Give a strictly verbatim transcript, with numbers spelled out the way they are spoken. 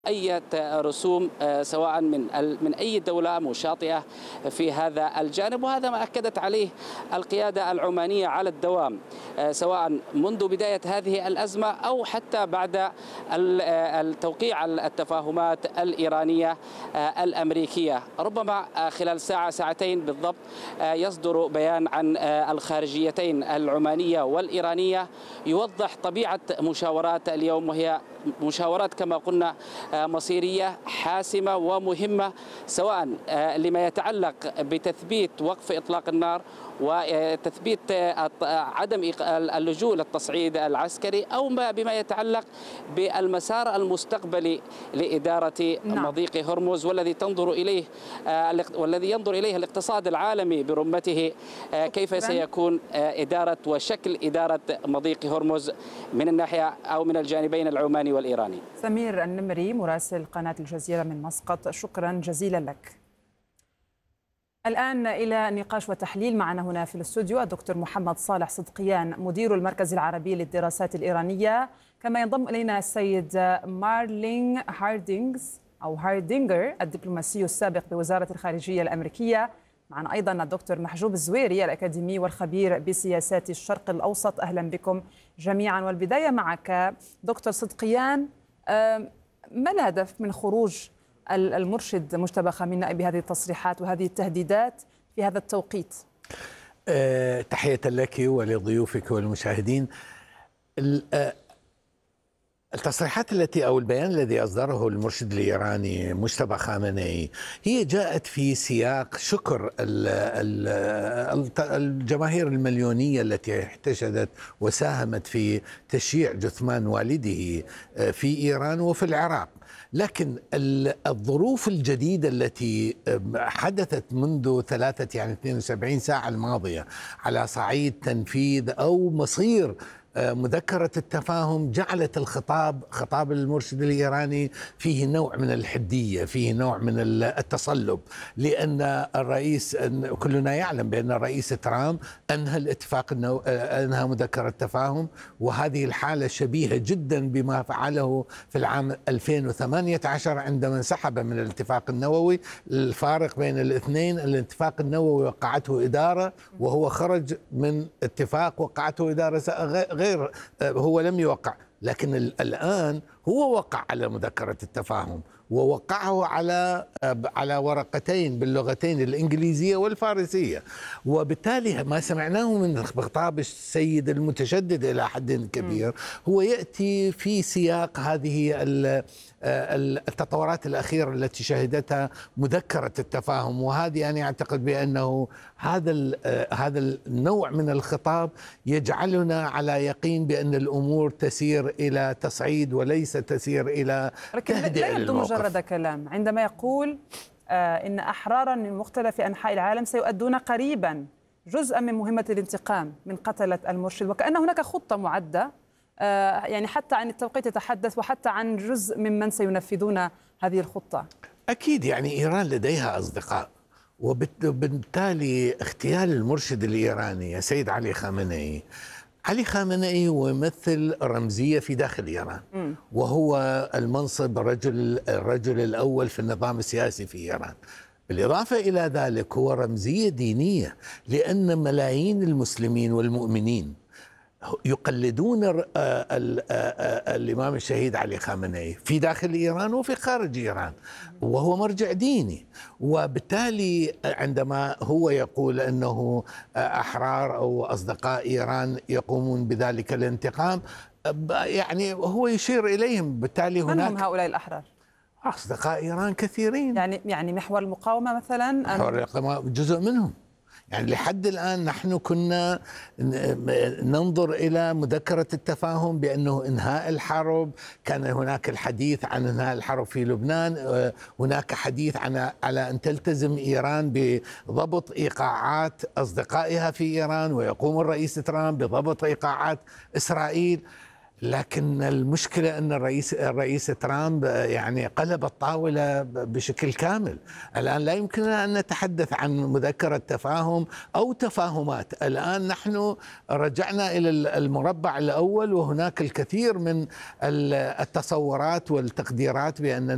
أي رسوم سواء من من أي دولة مشاطئة في هذا الجانب، وهذا ما أكدت عليه القيادة العمانية على الدوام سواء منذ بداية هذه الأزمة أو حتى بعد التوقيع التفاهمات الإيرانية الأمريكية. ربما خلال ساعة ساعتين بالضبط يصدر بيان عن الخارجيتين العمانية والإيرانية يوضح طبيعة مشاورات اليوم، وهي مشاورات كما قلنا مصيرية حاسمة ومهمة، سواء لما يتعلق بتثبيت وقف إطلاق النار وتثبيت عدم اللجوء للتصعيد العسكري، أو ما بما يتعلق بالمسار المستقبلي لإدارة نعم. مضيق هرمز، والذي تنظر إليه والذي ينظر إليه الاقتصاد العالمي برمته، كيف سيكون إدارة وشكل إدارة مضيق هرمز من الناحية أو من الجانبين العماني والإيراني. سمير النمري مراسل قناة الجزيرة من مسقط، شكرا جزيلا لك. الآن إلى نقاش وتحليل. معنا هنا في الاستوديو الدكتور محمد صالح صدقيان مدير المركز العربي للدراسات الإيرانية، كما ينضم إلينا السيد مارلين هاردينغز أو هاردينجر الدبلوماسي السابق بوزارة الخارجية الأمريكية. معنا أيضا الدكتور محجوب الزويري الأكاديمي والخبير بسياسات الشرق الأوسط. أهلا بكم جميعا. والبداية معك دكتور صدقيان، ما الهدف من خروج المرشد مجتبى خامنئي بهذه التصريحات وهذه التهديدات في هذا التوقيت؟ أه تحية لك ولضيوفك والمشاهدين. التصريحات التي أو البيان الذي أصدره المرشد الإيراني مجتبى خامنئي هي جاءت في سياق شكر الجماهير المليونية التي احتشدت وساهمت في تشييع جثمان والده في إيران وفي العراق. لكن الظروف الجديدة التي حدثت منذ ثلاثة يعني اثنين وسبعين ساعة الماضية على صعيد تنفيذ أو مصير مذكرة التفاهم جعلت الخطاب خطاب المرشد الإيراني فيه نوع من الحدية، فيه نوع من التصلب، لأن الرئيس كلنا يعلم بأن الرئيس ترامب أنهى الاتفاق أنهى مذكرة التفاهم، وهذه الحالة شبيهة جدا بما فعله في العام ألفين وثمانية عشر عندما انسحب من الاتفاق النووي. الفارق بين الاثنين الاتفاق النووي وقعته إدارة، وهو خرج من اتفاق وقعته إدارة غير، هو لم يوقع، لكن الآن هو وقع على مذكرة التفاهم ووقعه على على ورقتين باللغتين الإنجليزية والفارسية، وبالتالي ما سمعناه من خطاب السيد المتشدد إلى حد كبير هو يأتي في سياق هذه التطورات الأخيرة التي شهدتها مذكرة التفاهم. وهذه أنا أعتقد بأنه هذا هذا النوع من الخطاب يجعلنا على يقين بأن الأمور تسير إلى تصعيد وليس تسير إلى تهدئة للموقف. مجرد كلام عندما يقول آه إن أحرارا من مختلف أنحاء العالم سيؤدون قريبا جزءا من مهمة الانتقام من قتلة المرشد، وكأن هناك خطة معدة، آه يعني حتى عن التوقيت يتحدث وحتى عن جزء ممن سينفذون هذه الخطة. أكيد يعني إيران لديها أصدقاء، وبالتالي اغتيال المرشد الإيراني يا سيد علي خامنئي علي خامنئي هو يمثل رمزية في داخل إيران، م. وهو المنصب الرجل الرجل الأول في النظام السياسي في إيران. بالإضافة إلى ذلك هو رمزية دينية، لأن ملايين المسلمين والمؤمنين يقلدون الإمام الشهيد علي خامنئي في داخل إيران وفي خارج إيران، وهو مرجع ديني. وبالتالي عندما هو يقول أنه أحرار أو أصدقاء إيران يقومون بذلك الانتقام، يعني هو يشير إليهم. بالتالي هناك من هم هؤلاء الأحرار؟ أصدقاء إيران كثيرين، يعني يعني محور المقاومة مثلا، محور المقاومة جزء منهم. يعني لحد الآن نحن كنا ننظر إلى مذكرة التفاهم بأنه إنهاء الحرب، كان هناك الحديث عن إنهاء الحرب في لبنان، هناك حديث عن على أن تلتزم إيران بضبط إيقاعات أصدقائها في إيران، ويقوم الرئيس ترامب بضبط إيقاعات إسرائيل. لكن المشكلة أن الرئيس الرئيس ترامب يعني قلب الطاولة بشكل كامل. الآن لا يمكننا أن نتحدث عن مذكرة تفاهم أو تفاهمات. الآن نحن رجعنا إلى المربع الأول، وهناك الكثير من التصورات والتقديرات بأن